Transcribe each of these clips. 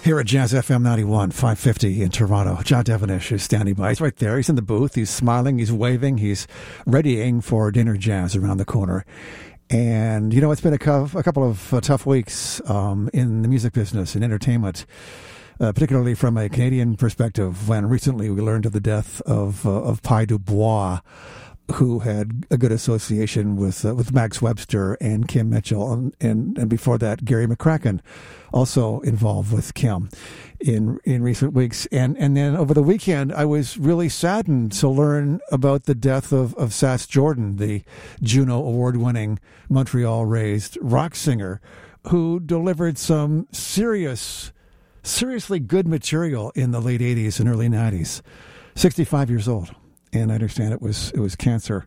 Here at Jazz FM 91, 550 in Toronto. John Devonish is standing by. He's right there. He's in the booth. He's smiling. He's waving. He's readying for dinner jazz around the corner. And, you know, it's been a couple of tough weeks in the music business and entertainment, particularly from a Canadian perspective, when recently we learned of the death of Pi Dubois, who had a good association with Max Webster and Kim Mitchell, and before that, Gary McCracken, also involved with Kim in recent weeks. And then over the weekend, I was really saddened to learn about the death of Sass Jordan, the Juno Award-winning Montreal-raised rock singer, who delivered some seriously good material in the late 80s and early 90s. 65 years old. And I understand it was cancer.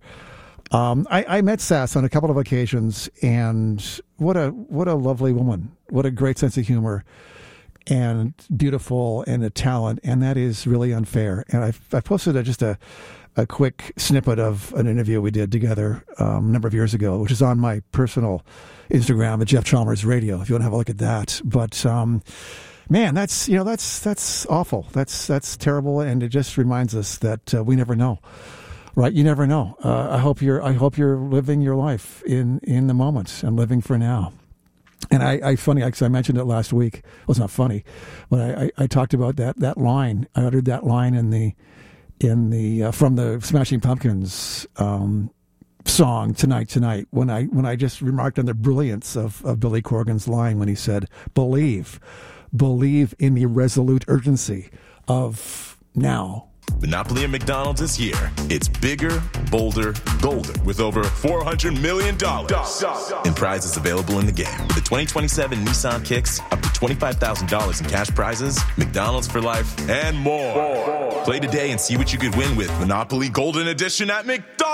I met Sass on a couple of occasions, and what a lovely woman. What a great sense of humor, and beautiful, and a talent. And that is really unfair. And I posted just a quick snippet of an interview we did together a number of years ago, which is on my personal Instagram at Jeff Chalmers Radio, if you want to have a look at that. But man, that's awful. That's terrible, and it just reminds us that we never know, right? You never know. I hope you're living your life in the moment and living for now. And I funny, because I mentioned it last week. Well, it's not funny, but I talked about that line. I uttered that line in the from the Smashing Pumpkins song Tonight when I just remarked on the brilliance of Billy Corgan's line when he said, Believe in the resolute urgency of now. Monopoly at McDonald's is here. It's bigger, bolder, golden, with over $400 million in prizes available in the game. With the 2027 Nissan Kicks, up to $25,000 in cash prizes, McDonald's for life, and more. Play today and see what you could win with Monopoly Golden Edition at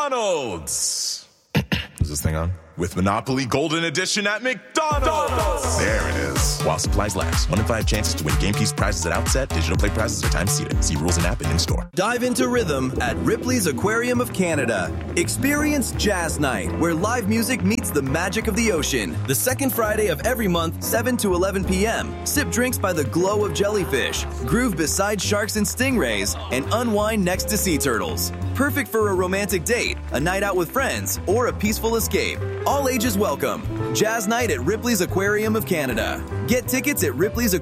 McDonald's. Is this thing on? With Monopoly Golden Edition at McDonald's. There it is. While supplies last. 1 in 5 chances to win game piece prizes at outset. Digital play prizes are time seated. See rules and app and in-store. Dive into rhythm at Ripley's Aquarium of Canada. Experience Jazz Night, where live music meets the magic of the ocean. The second Friday of every month, 7 to 11 p.m. Sip drinks by the glow of jellyfish. Groove beside sharks and stingrays. And unwind next to sea turtles. Perfect for a romantic date, a night out with friends, or a peaceful escape. All ages welcome. Jazz Night at Ripley's Aquarium of Canada. Get tickets at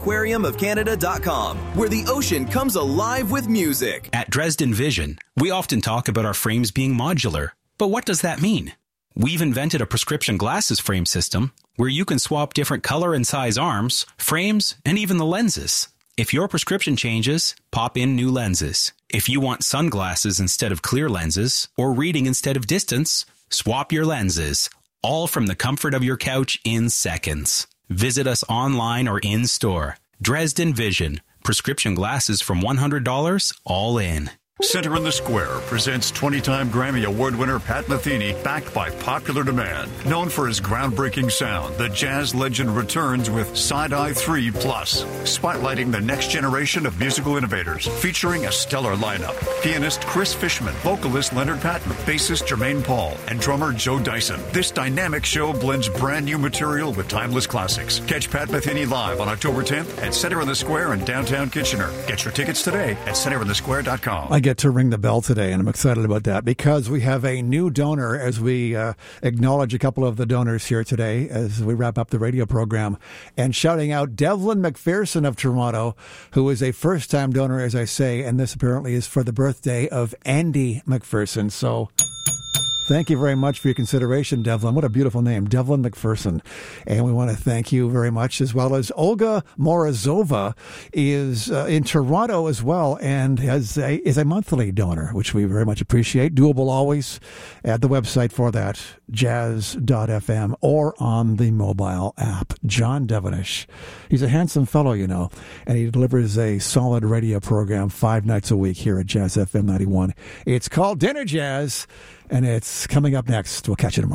ripleysAquariumofcanada.com, where the ocean comes alive with music. At Dresden Vision, we often talk about our frames being modular. But what does that mean? We've invented a prescription glasses frame system where you can swap different color and size arms, frames, and even the lenses. If your prescription changes, pop in new lenses. If you want sunglasses instead of clear lenses, or reading instead of distance, swap your lenses. All from the comfort of your couch in seconds. Visit us online or in-store. Dresden Vision. Prescription glasses from $100, all in. Center in the Square presents 20-time Grammy Award winner Pat Metheny, backed by popular demand. Known for his groundbreaking sound, the jazz legend returns with Side-Eye 3 Plus, spotlighting the next generation of musical innovators, featuring a stellar lineup. Pianist Chris Fishman, vocalist Leonard Patton, bassist Jermaine Paul, and drummer Joe Dyson. This dynamic show blends brand new material with timeless classics. Catch Pat Metheny live on October 10th at Center in the Square in downtown Kitchener. Get your tickets today at centerinthesquare.com. I get to ring the bell today, and I'm excited about that because we have a new donor as we acknowledge a couple of the donors here today as we wrap up the radio program. And shouting out Devlin McPherson of Toronto, who is a first-time donor, as I say, and this apparently is for the birthday of Andy McPherson. So thank you very much for your consideration, Devlin. What a beautiful name, Devlin McPherson. And we want to thank you very much, as well as Olga Morozova is in Toronto as well and is a monthly donor, which we very much appreciate. Doable always at the website for that, jazz.fm, or on the mobile app. John Devonish. He's a handsome fellow, you know, and he delivers a solid radio program 5 nights a week here at Jazz FM 91. It's called Dinner Jazz, and it's coming up next. We'll catch you tomorrow.